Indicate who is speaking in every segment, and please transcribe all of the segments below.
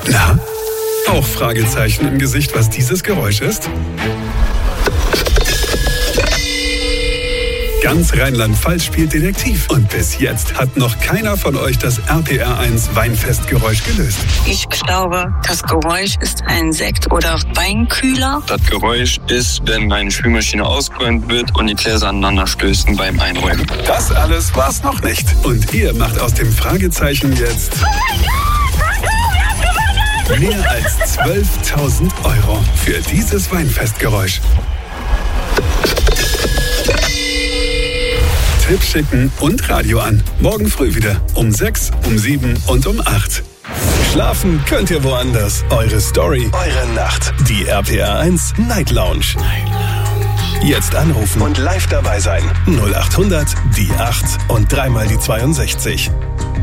Speaker 1: Na? Auch Fragezeichen im Gesicht, was dieses Geräusch ist? Ganz Rheinland-Pfalz spielt Detektiv. Und bis jetzt hat noch keiner von euch das RPR1 Weinfestgeräusch gelöst.
Speaker 2: Ich glaube, das Geräusch ist ein Sekt- oder Weinkühler.
Speaker 3: Das Geräusch ist, wenn meine Spülmaschine ausgeräumt wird und die Gläser aneinander stößen beim Einräumen.
Speaker 1: Das alles war's noch nicht. Und ihr macht aus dem Fragezeichen jetzt mehr als 12.000 € für dieses Weinfestgeräusch. Tipp schicken und Radio an. Morgen früh wieder. Um 6, um 7 und um 8. Schlafen könnt ihr woanders. Eure Story, eure Nacht. Die RPR1 Night Lounge. Jetzt anrufen und live dabei sein. 0800 die 8 und 3 die 62.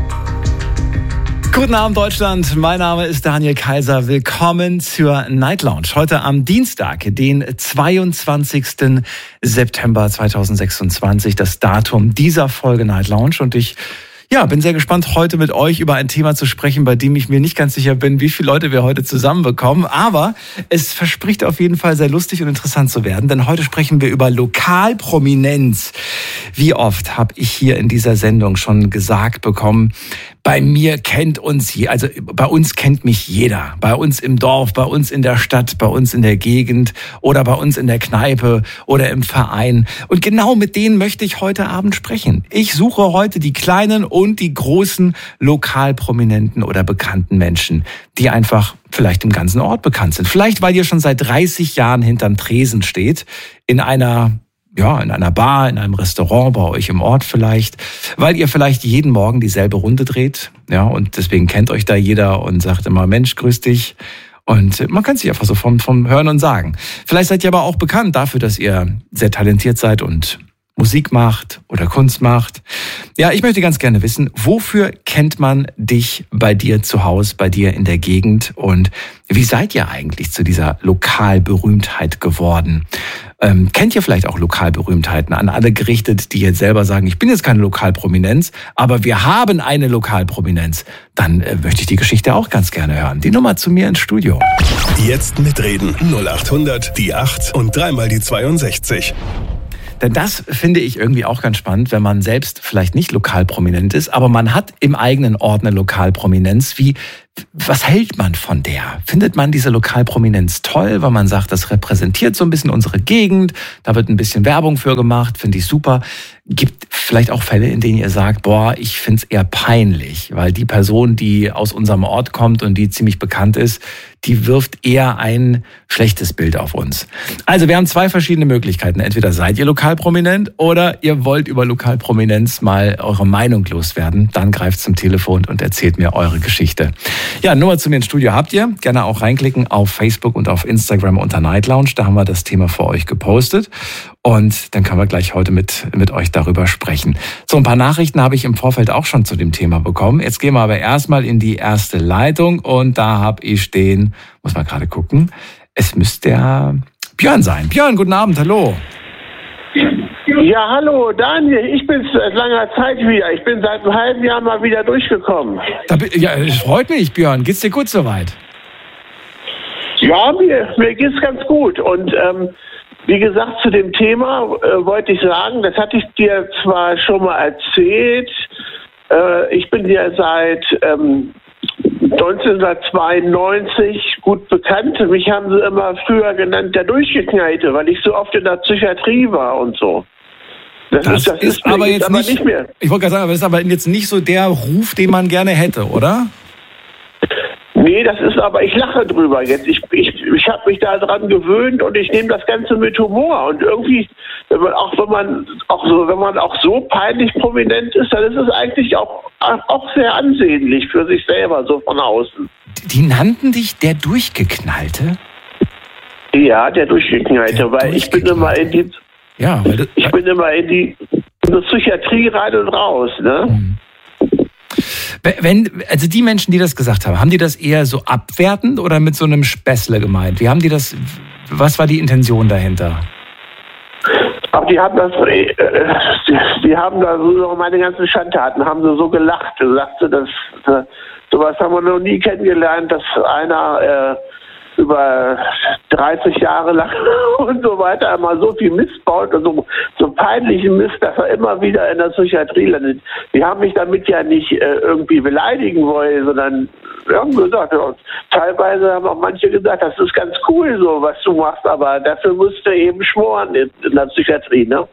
Speaker 4: Guten Abend Deutschland, mein Name ist Daniel Kaiser. Willkommen zur Night Lounge. Heute am Dienstag, den 22. September 2026, das Datum dieser Folge Night Lounge. Und ich bin sehr gespannt, heute mit euch über ein Thema zu sprechen, bei dem ich mir nicht ganz sicher bin, wie viele Leute wir heute zusammenbekommen. Aber es verspricht auf jeden Fall sehr lustig und interessant zu werden, denn heute sprechen wir über Lokalprominenz. Wie oft habe ich hier in dieser Sendung schon gesagt bekommen, bei mir kennt uns, also bei uns kennt mich jeder. Bei uns im Dorf, bei uns in der Stadt, bei uns in der Gegend oder bei uns in der Kneipe oder im Verein. Und genau mit denen möchte ich heute Abend sprechen. Ich suche heute die kleinen und die großen Lokalprominenten oder bekannten Menschen, die einfach vielleicht im ganzen Ort bekannt sind. Vielleicht, weil ihr schon seit 30 Jahren hinterm Tresen steht, in einer Bar, in einem Restaurant bei euch im Ort vielleicht, weil ihr vielleicht jeden Morgen dieselbe Runde dreht, und deswegen kennt euch da jeder und sagt immer, Mensch, grüß dich. Und man kann sich einfach so vom Hören und Sagen. Vielleicht seid ihr aber auch bekannt dafür, dass ihr sehr talentiert seid und Musik macht oder Kunst macht. Ja, ich möchte ganz gerne wissen, wofür kennt man dich bei dir zu Hause, bei dir in der Gegend und wie seid ihr eigentlich zu dieser Lokalberühmtheit geworden? Kennt ihr vielleicht auch Lokalberühmtheiten, an alle gerichtet, die jetzt selber sagen, ich bin jetzt keine Lokalprominenz, aber wir haben eine Lokalprominenz? Dann möchte ich die Geschichte auch ganz gerne hören. Die Nummer zu mir ins Studio.
Speaker 1: Jetzt mitreden. 0800 die 8 und 3 die 62.
Speaker 4: Denn das finde ich irgendwie auch ganz spannend, wenn man selbst vielleicht nicht lokalprominent ist, aber man hat im eigenen Ort eine Lokalprominenz. Was hält man von der? Findet man diese Lokalprominenz toll, weil man sagt, das repräsentiert so ein bisschen unsere Gegend, da wird ein bisschen Werbung für gemacht, finde ich super. Gibt vielleicht auch Fälle, in denen ihr sagt, ich finde es eher peinlich, weil die Person, die aus unserem Ort kommt und die ziemlich bekannt ist, die wirft eher ein schlechtes Bild auf uns. Also wir haben 2 verschiedene Möglichkeiten. Entweder seid ihr lokalprominent oder ihr wollt über Lokalprominenz mal eure Meinung loswerden. Dann greift zum Telefon und erzählt mir eure Geschichte. Ja, Nummer zu mir ins Studio habt ihr. Gerne auch reinklicken auf Facebook und auf Instagram unter Night Lounge. Da haben wir das Thema für euch gepostet. Und dann können wir gleich heute mit euch darüber sprechen. So, ein paar Nachrichten habe ich im Vorfeld auch schon zu dem Thema bekommen. Jetzt gehen wir aber erstmal in die erste Leitung. Und da habe ich muss mal gerade gucken, es müsste der Björn sein. Björn, guten Abend, hallo.
Speaker 5: Ja, hallo Daniel, ich bin's seit langer Zeit wieder. Ich bin seit einem halben Jahr mal wieder durchgekommen.
Speaker 4: Ja, es freut mich, Björn. Geht's dir gut soweit?
Speaker 5: Ja, mir geht's ganz gut. Und wie gesagt, zu dem Thema wollte ich sagen, das hatte ich dir zwar schon mal erzählt, ich bin ja seit 1992 gut bekannt. Mich haben sie immer früher genannt, der Durchgeknallte, weil ich so oft in der Psychiatrie war und so.
Speaker 4: Das ist aber jetzt nicht mehr. Ich wollte gerade sagen, aber das ist aber jetzt nicht so der Ruf, den man gerne hätte, oder?
Speaker 5: Nee, das ist aber, ich lache drüber jetzt. Ich habe mich da dran gewöhnt und ich nehme das Ganze mit Humor. Und irgendwie, wenn man auch so peinlich prominent ist, dann ist es eigentlich auch sehr ansehnlich für sich selber, so von außen.
Speaker 4: Die nannten dich der Durchgeknallte?
Speaker 5: Ja, der Durchgeknallte, weil ich bin immer in die Psychiatrie rein und raus, ne?
Speaker 4: Also die Menschen, die das gesagt haben die das eher so abwertend oder mit so einem Späßle gemeint? Wie haben die das, was war die Intention dahinter?
Speaker 5: Ach, die haben da so meine ganzen Schandtaten, haben sie so gelacht. Du sagst, so sowas haben wir noch nie kennengelernt, dass einer über 30 Jahre lang und so weiter einmal so viel Mist baut, also so peinlichen Mist, dass er immer wieder in der Psychiatrie landet. Die haben mich damit ja nicht irgendwie beleidigen wollen, sondern wir haben gesagt, ja, teilweise haben auch manche gesagt, das ist ganz cool so, was du machst, aber dafür musst du eben schmoren in der Psychiatrie, ne?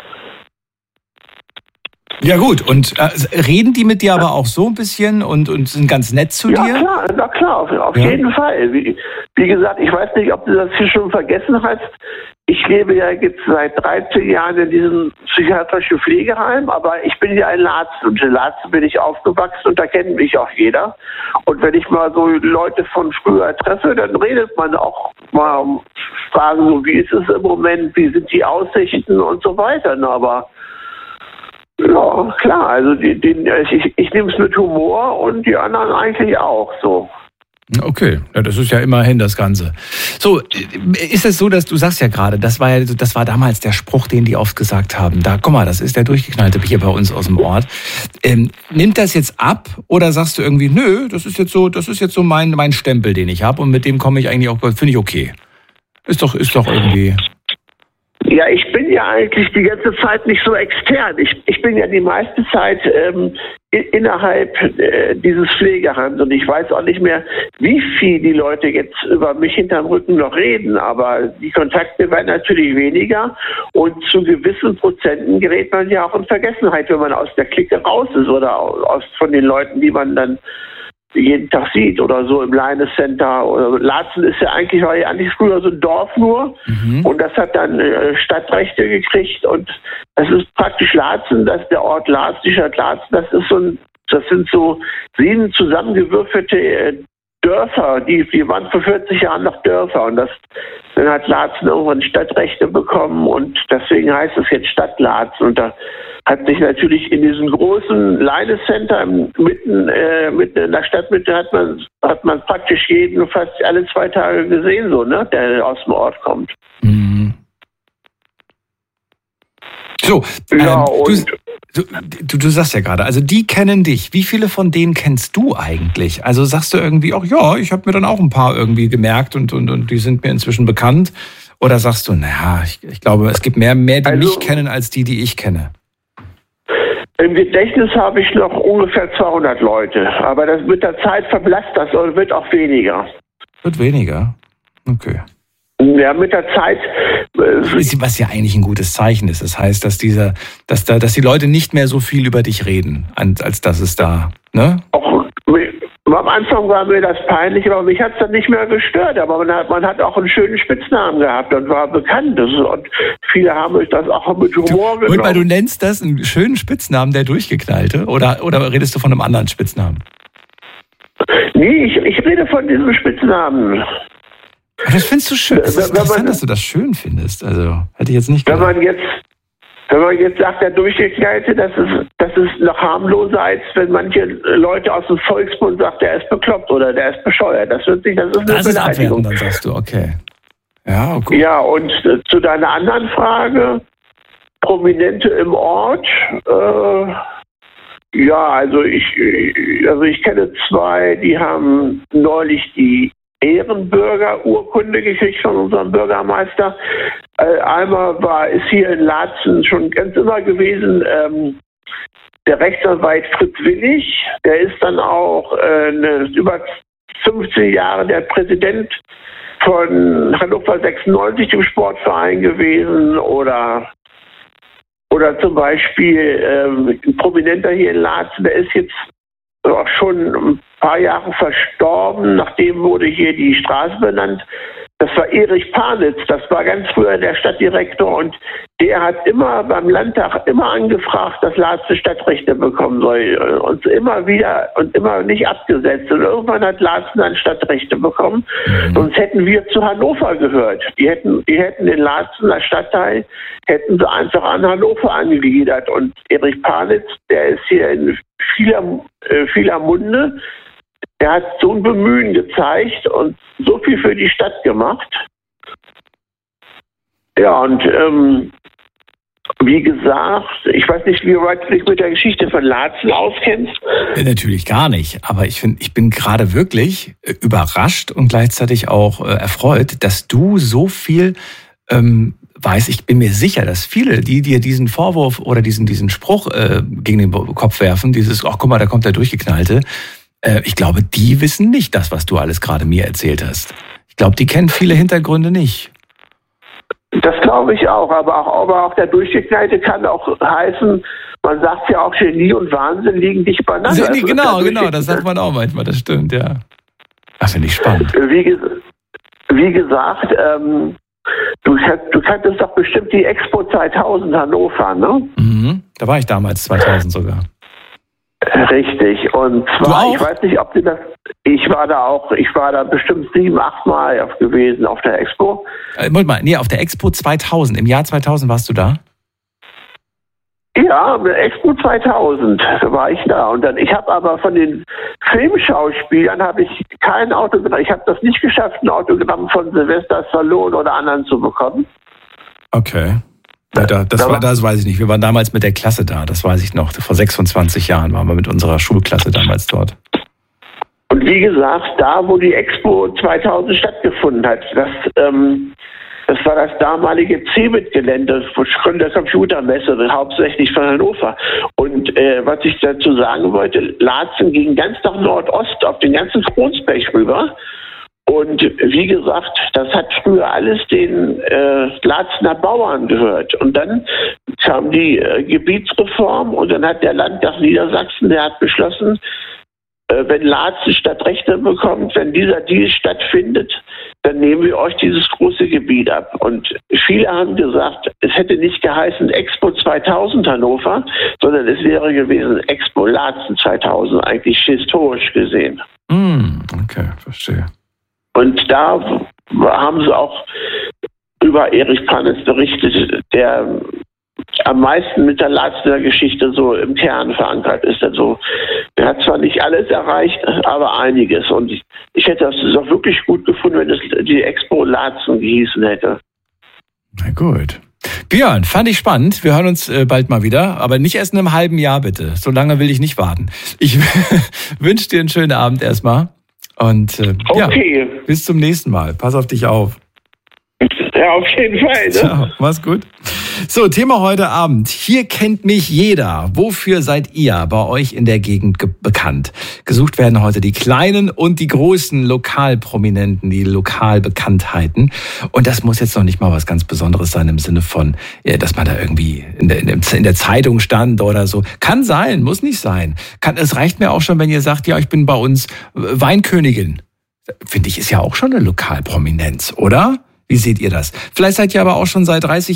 Speaker 4: Ja gut, und reden die mit dir aber auch so ein bisschen und sind ganz nett zu dir?
Speaker 5: Ja, na klar, auf jeden Fall. Wie gesagt, ich weiß nicht, ob du das hier schon vergessen hast. Ich lebe ja jetzt seit 13 Jahren in diesem psychiatrischen Pflegeheim, aber ich bin ja ein Laatzen und in Laatzen bin ich aufgewachsen und da kennt mich auch jeder. Und wenn ich mal so Leute von früher treffe, dann redet man auch mal, fragen so, wie ist es im Moment, wie sind die Aussichten und so weiter. Aber ja, klar, also ich nehme es mit Humor und die anderen eigentlich auch so.
Speaker 4: Okay, ja, das ist ja immerhin das Ganze. So, ist es so, dass du sagst ja gerade, das war damals der Spruch, den die oft gesagt haben. Da, guck mal, das ist der durchgeknallte hier bei uns aus dem Ort. Nimmt das jetzt ab oder sagst du irgendwie, nö, das ist jetzt so mein Stempel, den ich habe und mit dem komme ich eigentlich auch, finde ich okay. Ist doch irgendwie.
Speaker 5: Ja, ich bin ja eigentlich die ganze Zeit nicht so extern. Ich bin ja die meiste Zeit innerhalb dieses Pflegeheims und ich weiß auch nicht mehr, wie viel die Leute jetzt über mich hinterm Rücken noch reden, aber die Kontakte werden natürlich weniger und zu gewissen Prozenten gerät man ja auch in Vergessenheit, wenn man aus der Clique raus ist oder von den Leuten, die man dann jeden Tag sieht oder so im Leines-Center. Oder Laatzen war ja eigentlich früher so ein Dorf nur und das hat dann Stadtrechte gekriegt und das ist praktisch Laatzen, das ist der Ort Laatzen, die Stadt Laatzen, das sind so 7 zusammengewürfelte Dörfer, die waren vor 40 Jahren noch Dörfer und dann hat Laatzen irgendwann Stadtrechte bekommen und deswegen heißt es jetzt Stadt Laatzen und da hat sich natürlich in diesem großen Leines-Center mitten in der Stadtmitte hat man praktisch jeden fast alle 2 Tage gesehen, so, ne, der aus dem Ort kommt.
Speaker 4: Mhm. So,
Speaker 5: ja,
Speaker 4: du sagst ja gerade, also die kennen dich. Wie viele von denen kennst du eigentlich? Also sagst du irgendwie auch, ja, ich habe mir dann auch ein paar irgendwie gemerkt und die sind mir inzwischen bekannt. Oder sagst du, naja, ich glaube, es gibt mehr die mich kennen, als die ich kenne?
Speaker 5: Im Gedächtnis habe ich noch ungefähr 200 Leute. Aber das mit der Zeit verblasst das und wird auch weniger.
Speaker 4: Wird weniger? Okay.
Speaker 5: Ja, mit der Zeit.
Speaker 4: Was ja eigentlich ein gutes Zeichen ist. Das heißt, dass die Leute nicht mehr so viel über dich reden, als dass es da, ne?
Speaker 5: Auch, am Anfang war mir das peinlich, aber mich hat es dann nicht mehr gestört. Aber man hat auch einen schönen Spitznamen gehabt und war bekannt. Und viele haben euch das auch mit Humor genommen.
Speaker 4: Und weil du nennst das einen schönen Spitznamen, der Durchgeknallte? Oder redest du von einem anderen Spitznamen?
Speaker 5: Nee, ich rede von diesem Spitznamen.
Speaker 4: Aber das findest du schön. Das ist interessant, dass du das schön findest. Also, hätte ich jetzt nicht gedacht.
Speaker 5: Wenn man jetzt sagt, der Durchgeknallte, das ist noch harmloser, als wenn manche Leute aus dem Volksmund sagen, der ist bekloppt oder der ist bescheuert. Das ist eine Beleidigung.
Speaker 4: Abwertend, dann sagst du, okay. Ja, okay.
Speaker 5: Ja, und zu deiner anderen Frage, Prominente im Ort, ja, also ich kenne 2, die haben neulich die Ehrenbürger-Urkunde gekriegt von unserem Bürgermeister. Einmal ist hier in Laatzen schon ganz immer gewesen der Rechtsanwalt Fritz Willig. Der ist dann auch über 15 Jahre der Präsident von Hannover 96, dem Sportverein gewesen. Oder zum Beispiel ein Prominenter hier in Laatzen, der ist jetzt auch schon ein paar Jahre verstorben. Nachdem wurde hier die Straße benannt. Das war Erich Panitz, das war ganz früher der Stadtdirektor und der hat immer beim Landtag angefragt, dass Laatzen Stadtrechte bekommen soll und immer wieder und immer nicht abgesetzt. Und irgendwann hat Laatzen dann Stadtrechte bekommen, sonst hätten wir zu Hannover gehört. Die hätten den Laatzener Stadtteil, hätten sie einfach an Hannover angegliedert. Und Erich Panitz, der ist hier in vieler Munde. Er hat so ein Bemühen gezeigt und so viel für die Stadt gemacht. Ja, und wie gesagt, ich weiß nicht, wie weit du dich mit der Geschichte von Laatzen auskennst.
Speaker 4: Natürlich gar nicht, aber ich bin gerade wirklich überrascht und gleichzeitig auch erfreut, dass du so viel weißt. Ich bin mir sicher, dass viele, die dir diesen Vorwurf oder diesen Spruch gegen den Kopf werfen, dieses, ach guck mal, da kommt der Durchgeknallte, ich glaube, die wissen nicht das, was du alles gerade mir erzählt hast. Ich glaube, die kennen viele Hintergründe nicht.
Speaker 5: Das glaube ich auch, aber auch der Durchgeknallte kann auch heißen, man sagt ja auch, Genie und Wahnsinn liegen dicht beieinander.
Speaker 4: Genau, das sagt man auch manchmal, das stimmt, ja. Das finde ich spannend.
Speaker 5: Wie gesagt, du kanntest doch bestimmt die Expo 2000 Hannover, ne?
Speaker 4: Mhm, da war ich damals, 2000 sogar.
Speaker 5: Richtig, und zwar, ich weiß nicht, ob du das, ich war da bestimmt 7, 8 Mal gewesen auf der Expo.
Speaker 4: Moment mal, auf der Expo 2000, im Jahr 2000 warst du da?
Speaker 5: Ja, Expo 2000 war ich da. Und dann, ich habe aber von den Filmschauspielern habe ich kein Autogramm, ich habe das nicht geschafft, ein Autogramm von Sylvester Stallone oder anderen zu bekommen.
Speaker 4: Okay. Ja, das weiß ich nicht. Wir waren damals mit der Klasse da, das weiß ich noch. Vor 26 Jahren waren wir mit unserer Schulklasse damals dort.
Speaker 5: Und wie gesagt, da, wo die Expo 2000 stattgefunden hat, das war das damalige CeBIT-Gelände von der Computermesse, hauptsächlich von Hannover. Und was ich dazu sagen wollte, Laatzen ging ganz nach Nordost auf den ganzen Kronsberg rüber. Und wie gesagt, das hat früher alles den Laatzener Bauern gehört. Und dann kam die Gebietsreform und dann hat der Landtag Niedersachsen, der hat beschlossen, wenn Laatzen Stadtrechte bekommt, wenn dieser Deal stattfindet, dann nehmen wir euch dieses große Gebiet ab. Und viele haben gesagt, es hätte nicht geheißen Expo 2000 Hannover, sondern es wäre gewesen Expo Laatzen 2000, eigentlich historisch gesehen.
Speaker 4: Okay, verstehe.
Speaker 5: Und da haben sie auch über Erich Prantz berichtet, der am meisten mit der Laatzener Geschichte so im Kern verankert ist. Also, der hat zwar nicht alles erreicht, aber einiges. Und ich hätte das auch wirklich gut gefunden, wenn es die Expo Laatzen gehießen hätte.
Speaker 4: Na gut. Björn, fand ich spannend. Wir hören uns bald mal wieder, aber nicht erst in einem halben Jahr, bitte. So lange will ich nicht warten. Ich wünsche dir einen schönen Abend erstmal. Und
Speaker 5: okay.
Speaker 4: Bis zum nächsten Mal. Pass auf dich auf.
Speaker 5: Ja, auf jeden Fall. Ne?
Speaker 4: Ciao, mach's gut. So, Thema heute Abend. Hier kennt mich jeder. Wofür seid ihr bei euch in der Gegend bekannt? Gesucht werden heute die kleinen und die großen Lokalprominenten, die Lokalbekanntheiten. Und das muss jetzt noch nicht mal was ganz Besonderes sein im Sinne von, dass man da irgendwie in der Zeitung stand oder so. Kann sein, muss nicht sein. Es reicht mir auch schon, wenn ihr sagt, ja, ich bin bei uns Weinkönigin. Finde ich, ist ja auch schon eine Lokalprominenz, oder? Wie seht ihr das? Vielleicht seid ihr aber auch schon seit 30